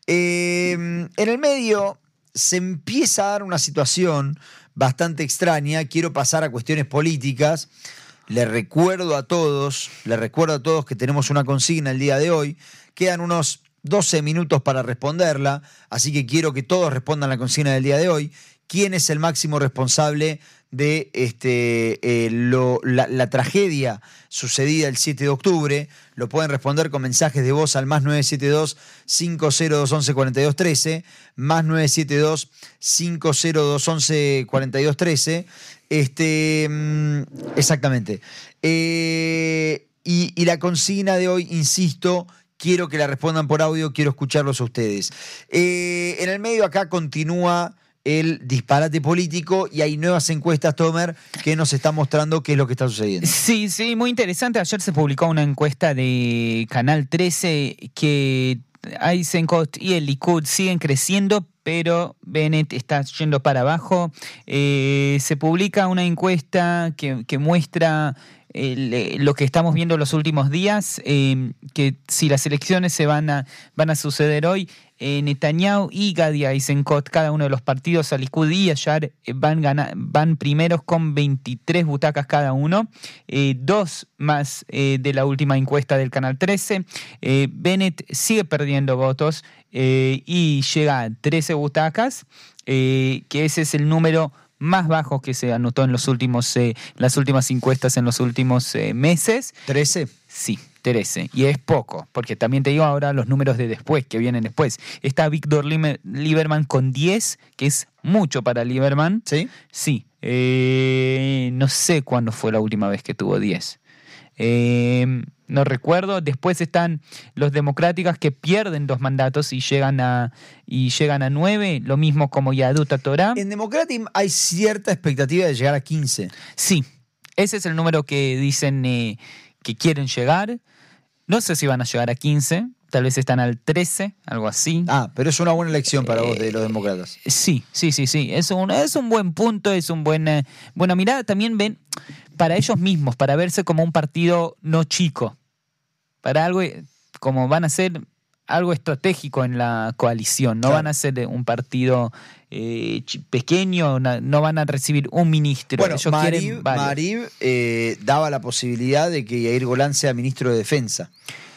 En el medio se empieza a dar una situación bastante extraña. Quiero pasar a cuestiones políticas. Les recuerdo a todos que tenemos una consigna el día de hoy. Quedan unos 12 minutos para responderla, así que quiero que todos respondan la consigna del día de hoy. ¿Quién es el máximo responsable de la tragedia sucedida el 7 de octubre? Lo pueden responder con mensajes de voz al +972-50211-4213, +972-50211-4213. Exactamente. Y la consigna de hoy, insisto, quiero que la respondan por audio, quiero escucharlos a ustedes. En el medio acá continúa el disparate político y hay nuevas encuestas, Tomer, que nos están mostrando qué es lo que está sucediendo. Sí, muy interesante. Ayer se publicó una encuesta de Canal 13 que Eisenkot y el Likud siguen creciendo, pero Bennett está yendo para abajo. Se publica una encuesta que muestra lo que estamos viendo los últimos días, que si las elecciones se van a suceder hoy, Netanyahu y Gadi Eisenkot, cada uno de los partidos, al Likud y Yashar, van primeros con 23 butacas cada uno, 2 más de la última encuesta del Canal 13. Bennett sigue perdiendo votos y llega a 13 butacas, que ese es el número más bajo que se anotó en las últimas encuestas en los últimos meses. ¿13? Sí, 13. Y es poco, porque también te digo ahora los números de después, que vienen después. Está Víctor Lieberman con 10, que es mucho para Lieberman. ¿Sí? Sí. No sé cuándo fue la última vez que tuvo 10. No recuerdo. Después están los democráticas, que pierden 2 mandatos y llegan a 9, lo mismo como Yahadut HaTorah. En Democratic hay cierta expectativa de llegar a 15. Sí, ese es el número que dicen que quieren llegar. No sé si van a llegar a 15, tal vez están al 13, algo así. Pero es una buena elección para vos de los demócratas. Sí. Es un buen punto, es un buena mirada. También ven para ellos mismos, para verse como un partido no chico, para algo, como van a ser algo estratégico en la coalición. No van a ser un partido pequeño, no van a recibir un ministro. Bueno, ellos Maariv daba la posibilidad de que Yair Golan sea ministro de Defensa.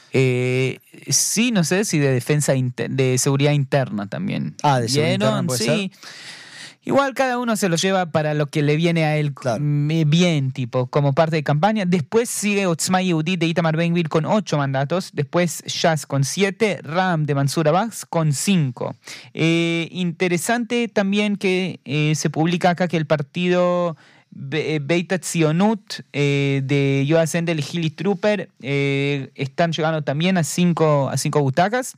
Sí, no sé si de defensa de seguridad interna también. De seguridad interna puede ser. Igual cada uno se lo lleva para lo que le viene a él, claro, bien, tipo, como parte de campaña. Después sigue Otzma Yehudit de Itamar Ben-Gvir con 8 mandatos. Después Shas con 7. Ram de Mansur Abbas con 5. Interesante también que se publica acá que el partido Beit Hatzionut de Yoav Hendel y Hili Trooper están llegando también a 5 butacas.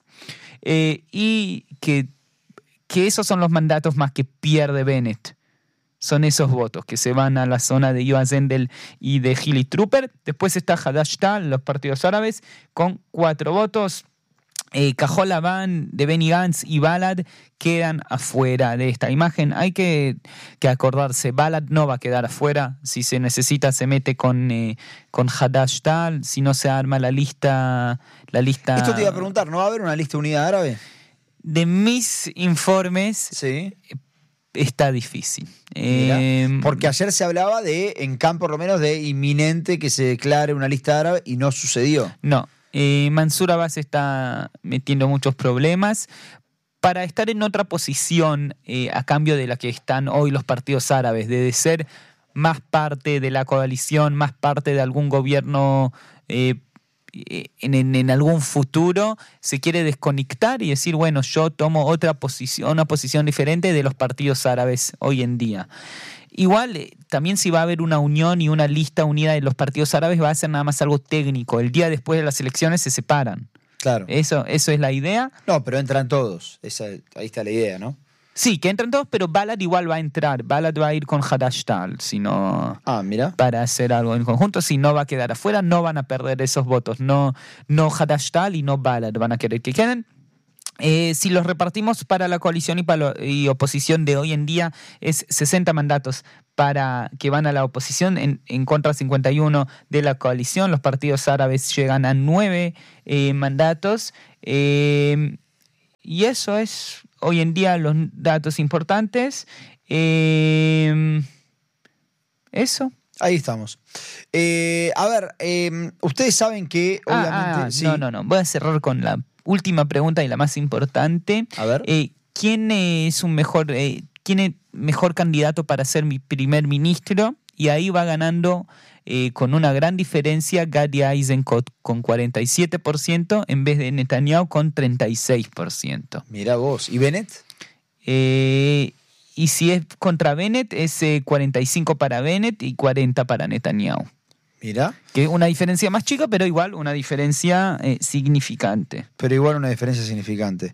Y que esos son los mandatos más que pierde Bennett. Son esos votos que se van a la zona de Yoav Hendel y de Hili Trooper. Después está Hadash-Ta'al, los partidos árabes, con 4 votos. Cajol Lavan de Benny Gantz y Balad quedan afuera de esta imagen. Hay que acordarse, Balad no va a quedar afuera. Si se necesita, se mete con Hadash-Ta'al. Si no, se arma la lista. Esto te iba a preguntar, ¿no va a haber una lista unida árabe? De mis informes, sí, está difícil. Porque ayer se hablaba en campo por lo menos, de inminente que se declare una lista árabe y no sucedió. No. Mansur Abbas está metiendo muchos problemas para estar en otra posición a cambio de la que están hoy los partidos árabes, de ser más parte de la coalición, más parte de algún gobierno en algún futuro. Se quiere desconectar y decir, bueno, yo tomo otra posición, una posición diferente de los partidos árabes hoy en día. Igual, también si va a haber una unión y una lista unida de los partidos árabes, va a ser nada más algo técnico. El día después de las elecciones se separan. Claro. Eso es la idea. No, pero entran todos. Ahí está la idea, ¿no? Sí, que entran todos, pero Balad igual va a entrar. Balad va a ir con Hadash-Ta'al, sino mira, para hacer algo en conjunto. Si no va a quedar afuera, no van a perder esos votos. No Hadash-Ta'al y no Balad van a querer que queden. Si los repartimos para la coalición y oposición de hoy en día, es 60 mandatos para que van a la oposición, en contra 51 de la coalición. Los partidos árabes llegan a 9 mandatos. Y eso es hoy en día los datos importantes. Eso. Ahí estamos. A ver, ustedes saben que obviamente... sí. No. Voy a cerrar con la última pregunta y la más importante. A ver. ¿Quién es quién es mejor candidato para ser mi primer ministro? Y ahí va ganando con una gran diferencia Gadi Eisenkot con 47% en vez de Netanyahu con 36%. Mirá vos. ¿Y Bennett? Y si es contra Bennett, es 45 para Bennett y 40 para Netanyahu. Mirá. Que es una diferencia más chica, pero igual una diferencia significante. Pero igual una diferencia significante.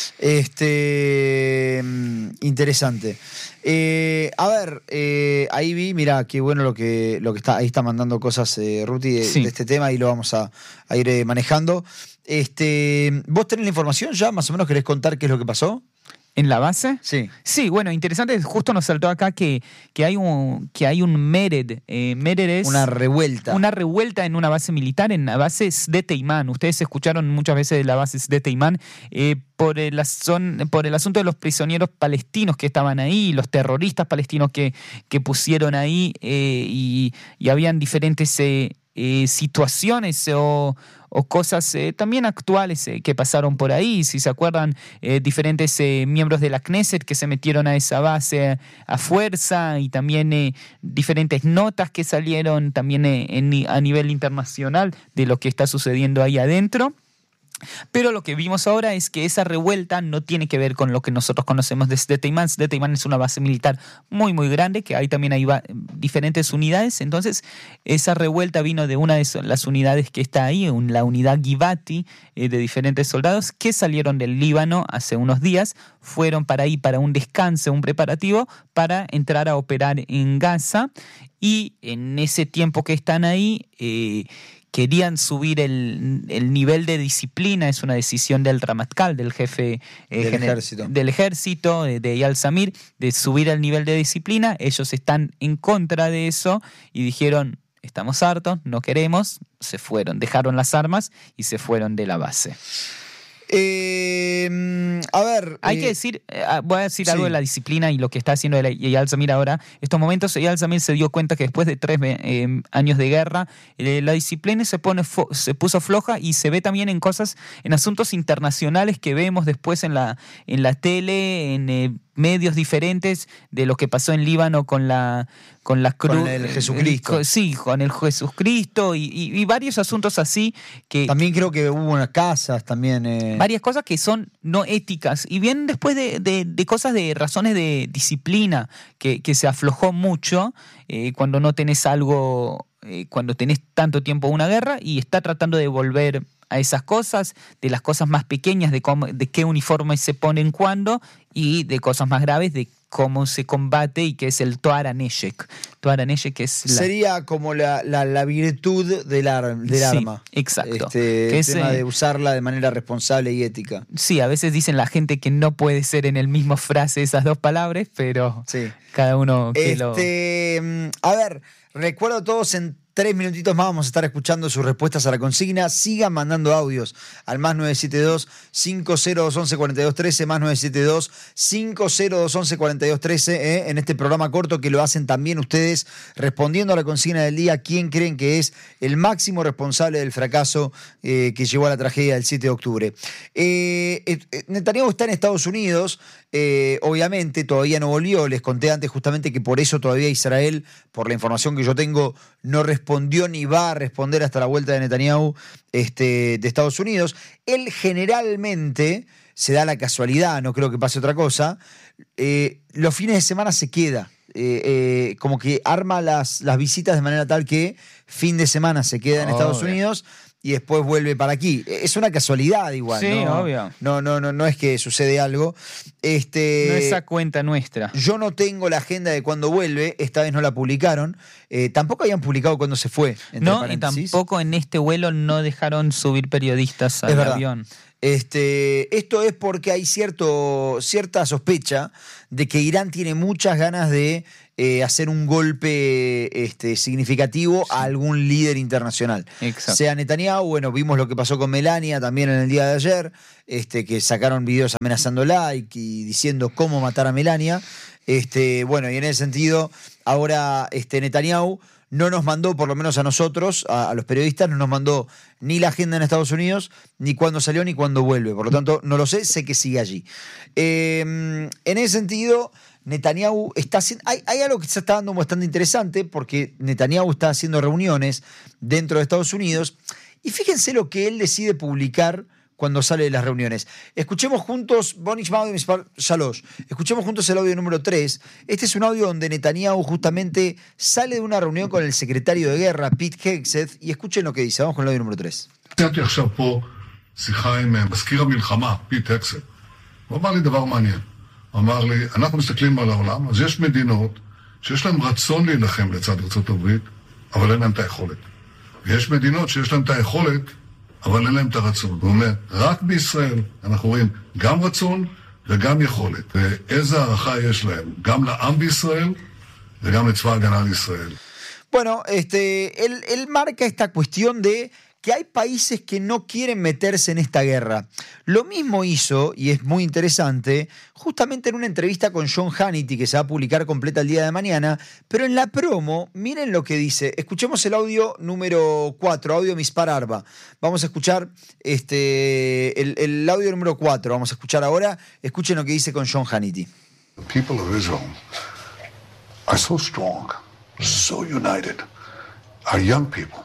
Interesante. A ver, ahí vi, mirá, qué bueno lo que está, ahí está mandando cosas Ruti de este tema y lo vamos a ir manejando. ¿Vos tenés la información ya? ¿Más o menos querés contar qué es lo que pasó? ¿En la base? Sí. Sí, bueno, interesante. Justo nos saltó acá que hay un Mered. Mered es... Una revuelta. Una revuelta en una base militar, en la base Sde Teiman. Ustedes escucharon muchas veces de la base Sde Teiman por el asunto de los prisioneros palestinos que estaban ahí, los terroristas palestinos que pusieron ahí y habían diferentes situaciones o cosas también actuales que pasaron por ahí. Si se acuerdan, diferentes miembros de la Knesset que se metieron a esa base a fuerza y también diferentes notas que salieron también a nivel internacional de lo que está sucediendo ahí adentro. Pero lo que vimos ahora es que esa revuelta no tiene que ver con lo que nosotros conocemos de Sde Teiman. Sde Teiman es una base militar muy, muy grande, que ahí también hay diferentes unidades. Entonces, esa revuelta vino de una de las unidades que está ahí, la unidad Givati, de diferentes soldados que salieron del Líbano hace unos días, fueron para ahí para un descanso, un preparativo, para entrar a operar en Gaza. Y en ese tiempo que están ahí... querían subir el nivel de disciplina. Es una decisión del Ramatkal, del jefe del ejército, de Eyal Zamir, de subir el nivel de disciplina. Ellos están en contra de eso y dijeron, estamos hartos, no queremos. Se fueron, dejaron las armas y se fueron de la base. A ver... Hay que decir, voy a decir algo de la disciplina y lo que está haciendo Eyal Zamir ahora. Estos momentos, Eyal Zamir se dio cuenta que después de 3 años de guerra, la disciplina se puso floja y se ve también en asuntos internacionales que vemos después en la tele, en medios diferentes de lo que pasó en Líbano con la cruz. Con el Jesucristo. Sí, con el Jesucristo y varios asuntos así que... También creo que hubo unas casas también... Varias cosas que son no éticas y vienen después de cosas de razones de disciplina que se aflojó mucho cuando no tenés algo, cuando tenés tanto tiempo una guerra y está tratando de volver a esas cosas, de las cosas más pequeñas, de qué uniforme se ponen cuándo y de cosas más graves, de cómo se combate y que es el Toar HaNeshek. Toar HaNeshek es sería como la virtud del arma. Exacto. El tema de usarla de manera responsable y ética. Sí, a veces dicen la gente que no puede ser en el mismo frase esas dos palabras, pero sí. Cada uno que lo... A ver, recuerdo a todos en 3 minutitos más vamos a estar escuchando sus respuestas a la consigna. Sigan mandando audios al más 972-5021-4213, más 972-5021-4213, en este programa corto que lo hacen también ustedes respondiendo a la consigna del día. ¿Quién creen que es el máximo responsable del fracaso que llevó a la tragedia del 7 de octubre? Netanyahu está en Estados Unidos, obviamente todavía no volvió. Les conté antes justamente que por eso todavía Israel, por la información que yo tengo, no respondió ni va a responder hasta la vuelta de Netanyahu de Estados Unidos. Él generalmente, se da la casualidad, no creo que pase otra cosa, los fines de semana se queda, como que arma las visitas de manera tal que fin de semana se queda en Estados Unidos y después vuelve para aquí. Es una casualidad igual, sí, ¿no? Obvio. No es que sucede algo. No es a cuenta nuestra. Yo no tengo la agenda de cuándo vuelve, esta vez no la publicaron. Tampoco habían publicado cuándo se fue. No, y tampoco en este vuelo no dejaron subir periodistas al avión. Esto es porque hay cierta sospecha de que Irán tiene muchas ganas de hacer un golpe significativo a algún líder internacional. Exacto. Sea Netanyahu, bueno, vimos lo que pasó con Melania también en el día de ayer, que sacaron videos amenazándola y diciendo cómo matar a Melania. Bueno, y en ese sentido, ahora Netanyahu no nos mandó, por lo menos a nosotros, a los periodistas, no nos mandó ni la agenda en Estados Unidos, ni cuándo salió, ni cuándo vuelve. Por lo tanto, no lo sé que sigue allí. En ese sentido, Netanyahu está haciendo... Hay algo que se está dando bastante interesante, porque Netanyahu está haciendo reuniones dentro de Estados Unidos, y fíjense lo que él decide publicar cuando sale de las reuniones. Escuchemos juntos, escuchemos juntos el audio número 3. Este es un audio donde Netanyahu justamente sale de una reunión con el secretario de guerra, Pete Hegseth, y escuchen lo que dice. Vamos con el audio número 3. סיימתי עכשיו פה שיחה עם מזכיר המלחמה, פיט הקסט. הוא אמר לי דבר מעניין. הוא אמר לי, אנחנו מסתכלים על העולם, אז יש מדינות שיש להם רצון להילחם לצד ארצות הברית, אבל אין להם את היכולת. ויש מדינות שיש להם את היכולת, אבל אין להם את הרצון. הוא אומר, רק בישראל אנחנו רואים גם רצון וגם יכולת. ואיזה הערכה יש להם, גם לעם בישראל וגם לצבא ההגנה לישראל. Bueno, él marca esta cuestión de que hay países que no quieren meterse en esta guerra. Lo mismo hizo, y es muy interesante, justamente en una entrevista con John Hannity, que se va a publicar completa el día de mañana, pero en la promo, miren lo que dice. Escuchemos el audio número 4, audio Mispar Arba. Vamos a escuchar el audio número 4, vamos a escuchar ahora. Escuchen lo que dice con John Hannity. The people of Israel are so strong, so united. Our young people,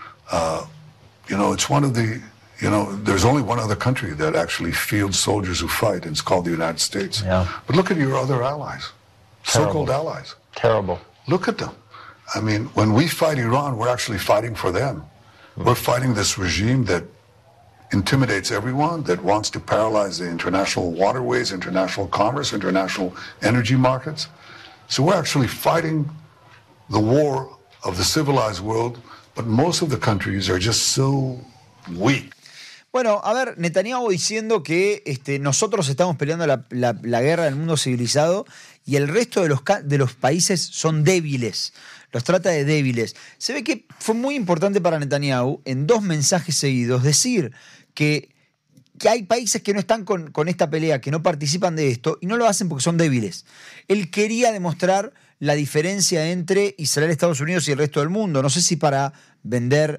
it's one of the, there's only one other country that actually fields soldiers who fight, and it's called the United States. Yeah. But look at your other allies, so-called allies. Terrible. Look at them. I mean, when we fight Iran, we're actually fighting for them. We're fighting this regime that intimidates everyone, that wants to paralyze the international waterways, international commerce, international energy markets. So we're actually fighting the war of the civilized world, but most of the countries are just so weak. Bueno, a ver, Netanyahu diciendo que nosotros estamos peleando la guerra del mundo civilizado y el resto de los países son débiles. Los trata de débiles. Se ve que fue muy importante para Netanyahu en 2 mensajes seguidos decir que hay países que no están con esta pelea, que no participan de esto y no lo hacen porque son débiles. Él quería demostrar la diferencia entre Israel, Estados Unidos y el resto del mundo. No sé si para vender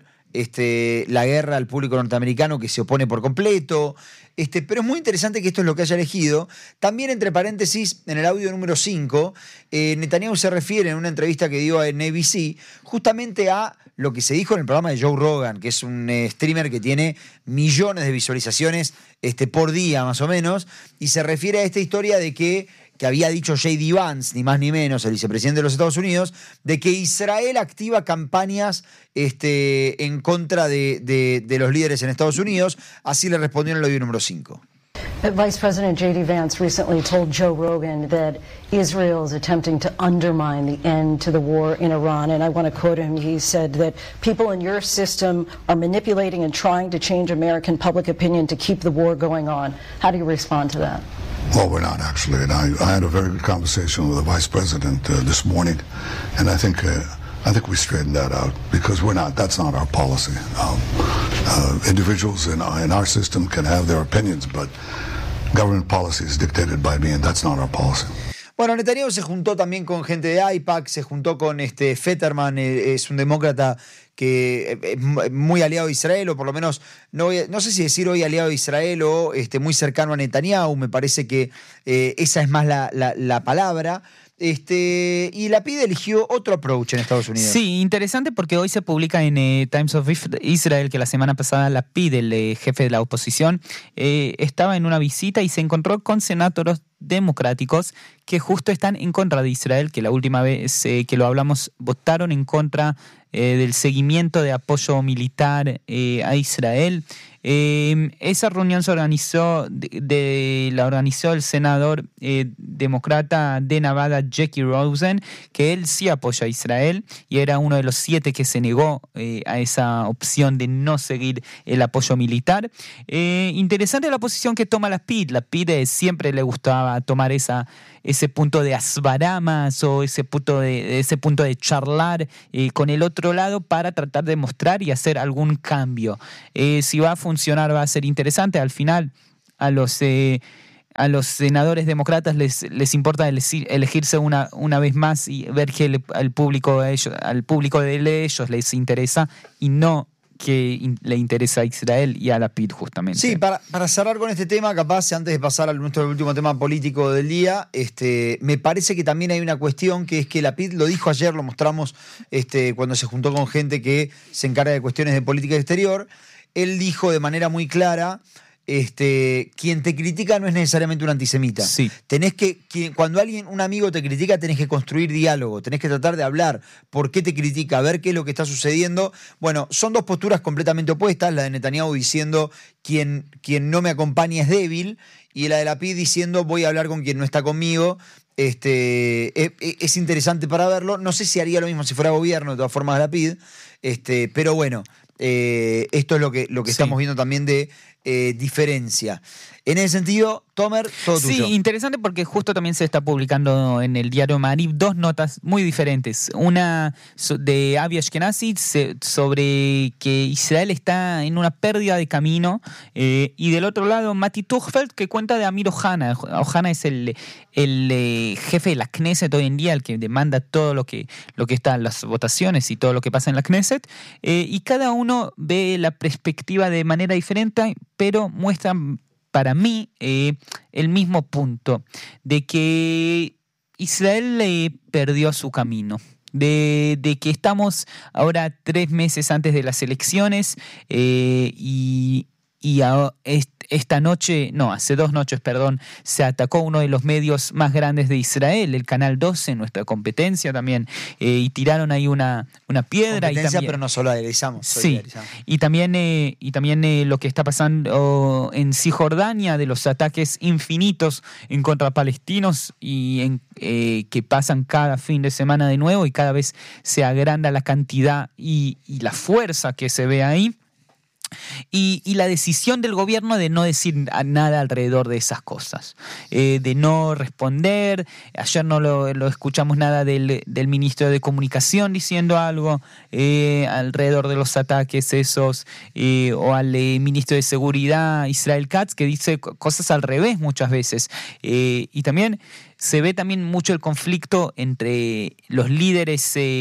la guerra al público norteamericano que se opone por completo, pero es muy interesante que esto es lo que haya elegido. También, entre paréntesis, en el audio número 5, Netanyahu se refiere en una entrevista que dio en ABC justamente a lo que se dijo en el programa de Joe Rogan, que es un streamer que tiene millones de visualizaciones por día más o menos, y se refiere a esta historia de que había dicho J.D. Vance, ni más ni menos, el vicepresidente de los Estados Unidos, de que Israel activa campañas en contra de los líderes en Estados Unidos. Así le respondió en el audio número 5. Vice President J.D. Vance recently told Joe Rogan that Israel is attempting to undermine the end to the war in Iran. And I want to quote him. He said that people in your system are manipulating and trying to change American public opinion to keep the war going on. How do you respond to that? Well, we're not actually, and I had a very good conversation with the vice president this morning, and I think we straightened that out because we're not. That's not our policy. Individuals in our system can have their opinions, but government policy is dictated by me, and that's not our policy. Bueno, Netanyahu se juntó también con gente de AIPAC, se juntó con Fetterman, es un demócrata que es muy aliado a Israel, o por lo menos, no sé si decir hoy aliado a Israel o muy cercano a Netanyahu, me parece que esa es más la palabra. Y Lapid eligió otro approach en Estados Unidos. Sí, interesante porque hoy se publica en Times of Israel que la semana pasada Lapid, el jefe de la oposición, estaba en una visita y se encontró con senadores democráticos que justo están en contra de Israel, que la última vez que lo hablamos votaron en contra del seguimiento de apoyo militar a Israel. Esa reunión se organizó, la organizó el senador demócrata de Nevada, Jackie Rosen, que él sí apoya a Israel y era uno de los 7 que se negó a esa opción de no seguir el apoyo militar. Interesante la posición que toma Lapid. Lapid siempre le gustaba tomar ese punto de asbaramas o ese punto de charlar con el otro lado para tratar de mostrar y hacer algún cambio. Si va a funcionar va a ser interesante. Al final a los senadores demócratas les importa elegirse una vez más y ver que al público de ellos les interesa y no que le interesa a Israel y a Lapid justamente. Sí, para cerrar con este tema, capaz, antes de pasar al nuestro último tema político del día, me parece que también hay una cuestión que es que Lapid lo dijo ayer, lo mostramos cuando se juntó con gente que se encarga de cuestiones de política exterior. Él dijo de manera muy clara, quien te critica no es necesariamente un antisemita. Sí. Cuando un amigo te critica, tenés que construir diálogo, tenés que tratar de hablar por qué te critica, ver qué es lo que está sucediendo. Bueno, son dos posturas completamente opuestas, la de Netanyahu diciendo quien no me acompaña es débil, y la de Lapid diciendo voy a hablar con quien no está conmigo. Es interesante para verlo. No sé si haría lo mismo si fuera gobierno, de todas formas, Lapid, pero bueno, esto es lo que Sí. estamos viendo también de diferencia. En ese sentido, Tomer, todo tuyo. Sí, interesante porque justo también se está publicando en el diario Maariv 2 notas muy diferentes. Una de Avi Ashkenazi sobre que Israel está en una pérdida de camino y del otro lado Mati Tuchfeld que cuenta de Amir Ohana. Ohana es el jefe de la Knesset hoy en día, el que demanda todo lo que está en las votaciones y todo lo que pasa en la Knesset, y cada uno ve la perspectiva de manera diferente, pero muestran para mí el mismo punto, de que Israel perdió su camino, de que estamos ahora 3 meses antes de las elecciones hace 2 noches, se atacó uno de los medios más grandes de Israel, el Canal 12, nuestra competencia también, y tiraron ahí una piedra. Competencia, y también, pero nos solidarizamos. Sí, y también lo que está pasando en Cisjordania, de los ataques infinitos en contra palestinos y que pasan cada fin de semana de nuevo y cada vez se agranda la cantidad y la fuerza que se ve ahí. Y la decisión del gobierno de no decir nada alrededor de esas cosas, de no responder. Ayer no lo escuchamos nada del ministro de Comunicación diciendo algo alrededor de los ataques esos, o al ministro de Seguridad Israel Katz, que dice cosas al revés muchas veces, y también se ve también mucho el conflicto entre los líderes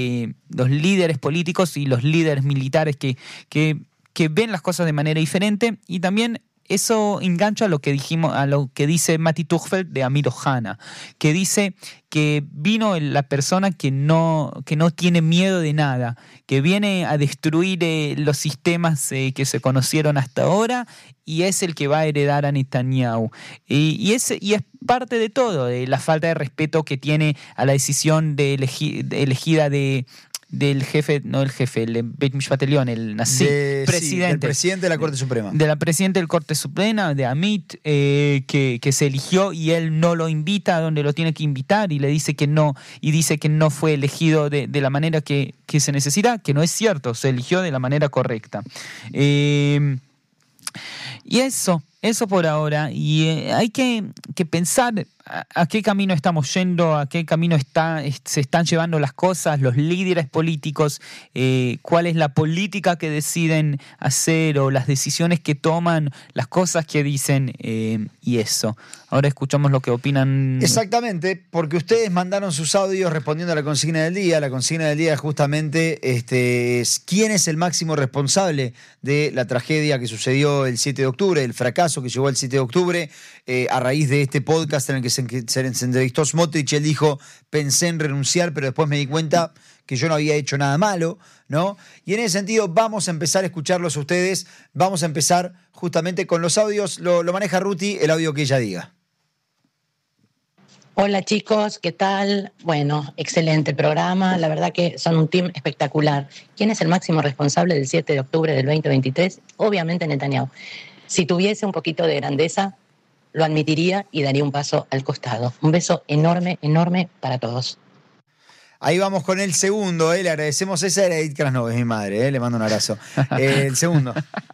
políticos y los líderes militares que ven las cosas de manera diferente, y también eso engancha a lo que dice Mati Tuchfeld de Amir Ohana, que dice que vino la persona que no tiene miedo de nada, que viene a destruir los sistemas que se conocieron hasta ahora, y es el que va a heredar a Netanyahu. Y es parte de todo, de la falta de respeto que tiene a la decisión elegida del jefe, no el jefe, el Beit Mishpat Elyon, el Nasi, presidente. El presidente de la Corte Suprema. De la presidenta del Corte Suprema, de Amit, que se eligió y él no lo invita a donde lo tiene que invitar y le dice que no, y dice que no fue elegido de la manera que se necesita, que no es cierto, se eligió de la manera correcta. Y eso por ahora, y hay que pensar a qué camino estamos yendo, a qué camino se están llevando las cosas, los líderes políticos, cuál es la política que deciden hacer o las decisiones que toman, las cosas que dicen, y eso. Ahora escuchamos lo que opinan. Exactamente, porque ustedes mandaron sus audios respondiendo a la consigna del día. La consigna del día es justamente quién es el máximo responsable de la tragedia que sucedió el 7 de octubre, el fracaso que llegó el 7 de octubre, a raíz de este podcast en el que se entrevistó Smotrich. Él dijo, pensé en renunciar, pero después me di cuenta que yo no había hecho nada malo, ¿no? Y en ese sentido vamos a empezar a escucharlos a ustedes, vamos a empezar justamente con los audios. Lo maneja Ruti, el audio que ella diga. Hola chicos, ¿qué tal? Bueno, excelente el programa, la verdad que son un team espectacular. ¿Quién es el máximo responsable del 7 de octubre del 2023? Obviamente Netanyahu. Si tuviese un poquito de grandeza, lo admitiría y daría un paso al costado. Un beso enorme, enorme para todos. Ahí vamos con el segundo, le agradecemos. Esa era Edith Krasnov, es mi madre, le mando un abrazo. El segundo.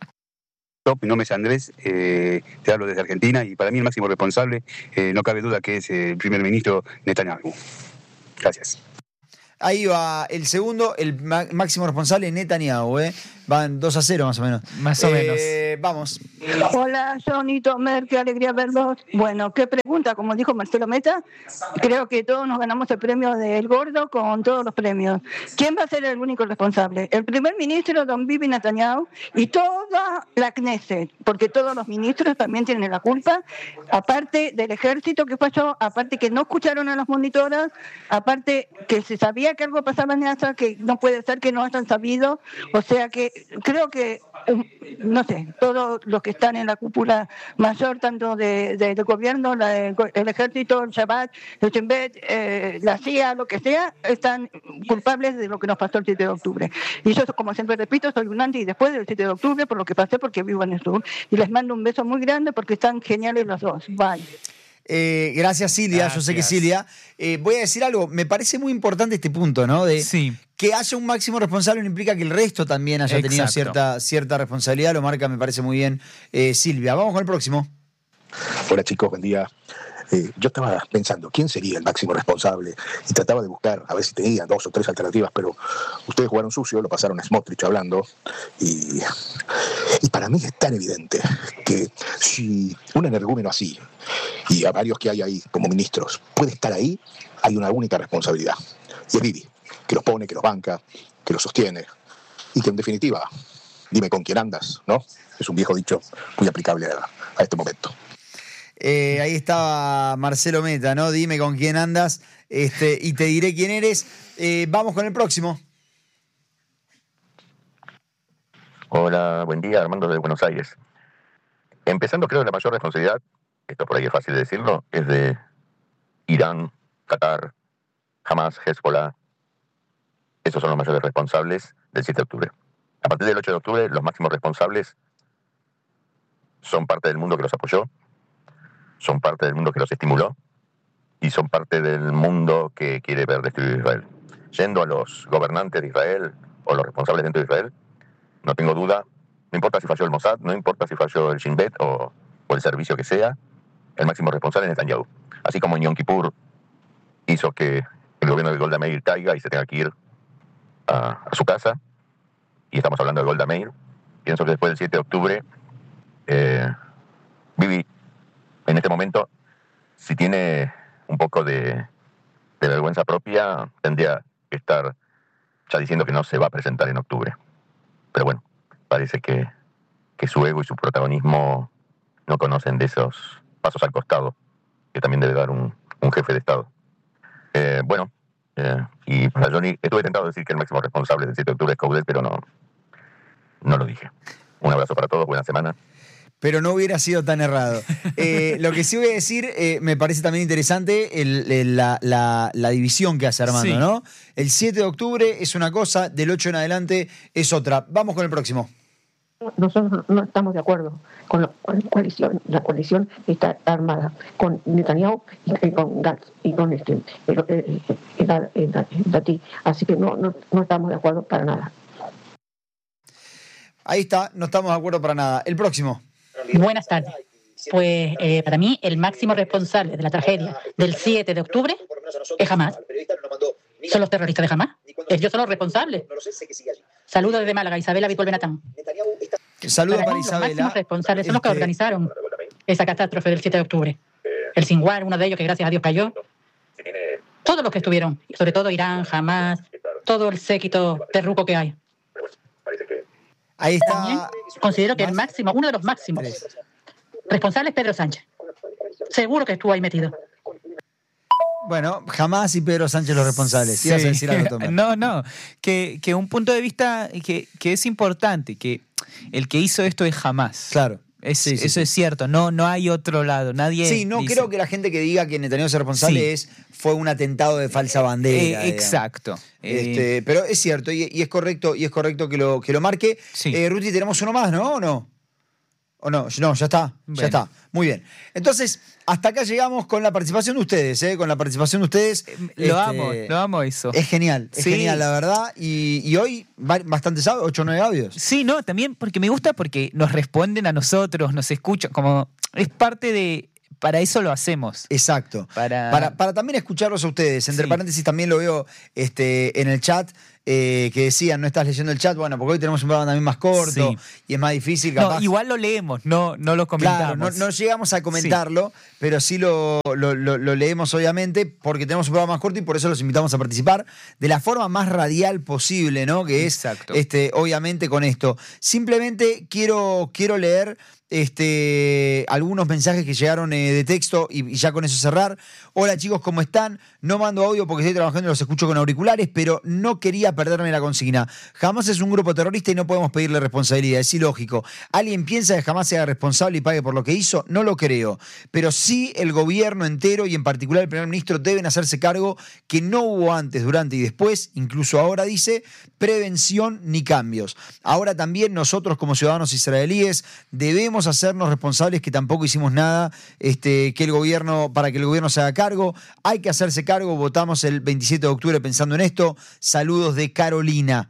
Mi nombre es Andrés, te hablo desde Argentina y para mí el máximo responsable, no cabe duda que es el primer ministro Netanyahu. Gracias. Ahí va el segundo, el máximo responsable, Netanyahu. Van 2-0 más o menos. Más o menos. Vamos. Hola, Johnny, Tomer, qué alegría verlos. Bueno, qué pregunta, como dijo Marcelo Meta, creo que todos nos ganamos el premio del Gordo con todos los premios. ¿Quién va a ser el único responsable? El primer ministro, don Bibi Netanyahu, y toda la Knesset, porque todos los ministros también tienen la culpa, aparte del ejército que pasó, aparte que no escucharon a las monitoras, aparte que se sabía que algo pasaba en Gaza, que no puede ser que no hayan sabido, o sea que creo que, no sé, todos los que están en la cúpula mayor, tanto del gobierno, el ejército, el Shabbat, el Shin Bet, la CIA, lo que sea, están culpables de lo que nos pasó el 7 de octubre. Y yo, como siempre repito, soy un antes y después del 7 de octubre por lo que pasé, porque vivo en el sur. Y les mando un beso muy grande porque están geniales los dos. Bye. Gracias, Silvia. Gracias. Yo sé que Silvia. Voy a decir algo. Me parece muy importante este punto, ¿no? De Sí. que haya un máximo responsable no implica que el resto también haya tenido cierta responsabilidad. Lo marca, me parece muy bien, Silvia. Vamos con el próximo. Hola chicos, buen día. Yo estaba pensando, ¿quién sería el máximo responsable? Y trataba de buscar, a ver si tenía 2 o 3 alternativas, pero ustedes jugaron sucio, lo pasaron a Smotrich hablando, y para mí es tan evidente que si un energúmeno así, y a varios que hay ahí como ministros, puede estar ahí, hay una única responsabilidad, y es Bibi, que los pone, que los banca, que los sostiene, y que en definitiva, dime con quién andas, ¿no? Es un viejo dicho muy aplicable a este momento. Ahí estaba Marcelo Meta, ¿no? Dime con quién andas y te diré quién eres. Vamos con el próximo. Hola, buen día, Armando de Buenos Aires. Empezando, creo que la mayor responsabilidad, esto por ahí es fácil de decirlo, es de Irán, Qatar, Hamas, Hezbollah. Esos son los mayores responsables del 7 de octubre. A partir del 8 de octubre, los máximos responsables son parte del mundo que los apoyó, son parte del mundo que los estimuló y son parte del mundo que quiere ver destruido Israel. Yendo a los gobernantes de Israel o los responsables dentro de Israel, no tengo duda, no importa si falló el Mossad, no importa si falló el Shin Bet o el servicio que sea, el máximo responsable es Netanyahu. Así como en Yom Kippur hizo que el gobierno de Golda Meir caiga y se tenga que ir a su casa, y estamos hablando de Golda Meir, pienso que después del 7 de octubre, Bibi, en este momento, si tiene un poco de vergüenza propia, tendría que estar ya diciendo que no se va a presentar en octubre. Pero bueno, parece que su ego y su protagonismo no conocen de esos pasos al costado que también debe dar un jefe de Estado. Y para Johnny, estuve tentado de decir que el máximo responsable del 7 de octubre es Coudet, pero no lo dije. Un abrazo para todos, buena semana. Pero no hubiera sido tan errado. Lo que sí voy a decir, me parece también interesante la división que hace Armando, sí, ¿no? El 7 de octubre es una cosa, del 8 en adelante es otra. Vamos con el próximo. Nosotros no estamos de acuerdo con la coalición. La coalición está armada con Netanyahu y con Gantz y con Dati. Así que no estamos de acuerdo para nada. Ahí está, no estamos de acuerdo para nada. El próximo. Buenas tardes. Pues para mí el máximo responsable de la tragedia del 7 de octubre es Hamas. Son los terroristas de Hamas. Ellos son los responsables. Saludos desde Málaga, Isabela Víctor Benatán. Saludos para Isabela. Los Isabela. máximos responsables son los que organizaron esa catástrofe del 7 de octubre. El Sinwar, uno de ellos que gracias a Dios cayó. Todos los que estuvieron, sobre todo Irán, Hamas, todo el séquito terruco que hay. Ahí está. También considero que el máximo, uno de los máximos responsables es Pedro Sánchez. Seguro que estuvo ahí metido. Bueno, Hamas y Pedro Sánchez los responsables. Sí. ¿Ibas a decir algo, Tomás? No, que un punto de vista que es importante, que el que hizo esto es Hamas. Claro. Sí, eso es cierto, no hay otro lado. Nadie Sí, no dice. creo que la gente que diga que Netanyahu es responsable fue un atentado de falsa bandera. Exacto. Pero es cierto y es correcto que lo marque. Sí. Ruti, tenemos uno más, ¿no? ¿O no? No, ya está. Bueno. Ya está. Muy bien. Entonces, hasta acá llegamos con la participación de ustedes, Con la participación de ustedes. Lo amo eso. Es genial, la verdad. Y hoy bastantes audios, 8 o 9 audios. Sí, no, también porque me gusta porque nos responden a nosotros, nos escuchan, como es parte de... Para eso lo hacemos. Exacto. Para también escucharlos a ustedes. Entre paréntesis también lo veo en el chat. Que decían, no estás leyendo el chat, bueno, porque hoy tenemos un programa también más corto y es más difícil, capaz. No, igual lo leemos, no lo comentamos. Claro, no llegamos a comentarlo, pero sí lo leemos obviamente porque tenemos un programa más corto y por eso los invitamos a participar de la forma más radial posible, ¿no? Que es, obviamente, con esto. Simplemente quiero leer algunos mensajes que llegaron de texto y ya con eso cerrar. Hola chicos, ¿cómo están? No mando audio porque estoy trabajando y los escucho con auriculares, pero no quería perderme la consigna. Hamas es un grupo terrorista y no podemos pedirle responsabilidad, es ilógico. ¿Alguien piensa que Hamas sea responsable y pague por lo que hizo? No lo creo. Pero sí el gobierno entero y en particular el primer ministro deben hacerse cargo que no hubo antes, durante y después, incluso ahora dice, prevención ni cambios. Ahora también nosotros como ciudadanos israelíes debemos hacernos responsables que tampoco hicimos nada para que el gobierno se haga cargo. Hay que hacerse cargo. Votamos el 27 de octubre pensando en esto. Saludos de Carolina.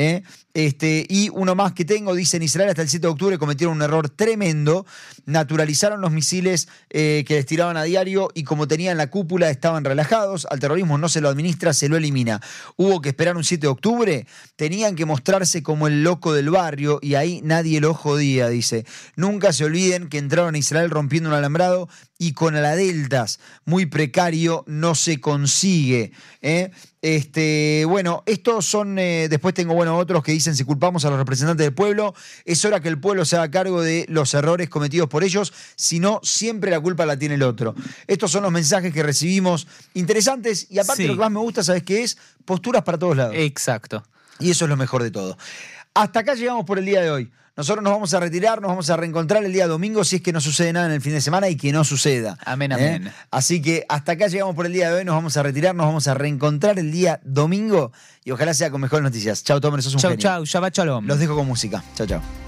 Y uno más que tengo, dice: en Israel hasta el 7 de octubre cometieron un error tremendo, naturalizaron los misiles que les tiraban a diario y como tenían la cúpula estaban relajados, al terrorismo no se lo administra, se lo elimina. Hubo que esperar un 7 de octubre, tenían que mostrarse como el loco del barrio y ahí nadie lo jodía, dice. Nunca se olviden que entraron a Israel rompiendo un alambrado y con aladeltas, muy precario, no se consigue. Bueno, estos son, después tengo otros que dicen: si culpamos a los representantes del pueblo, es hora que el pueblo se haga cargo de los errores cometidos por ellos, si no, siempre la culpa la tiene el otro. Estos son los mensajes que recibimos interesantes y aparte lo que más me gusta, ¿sabes qué es? Posturas para todos lados. Exacto. Y eso es lo mejor de todo. Hasta acá llegamos por el día de hoy. Nosotros nos vamos a retirar, nos vamos a reencontrar el día domingo si es que no sucede nada en el fin de semana y que no suceda. Amén, amén. Así que hasta acá llegamos por el día de hoy, nos vamos a retirar, nos vamos a reencontrar el día domingo y ojalá sea con mejores noticias. Chau, Tomer, sos un genio. Chau, Shabbat Shalom. Los dejo con música. Chau, chau.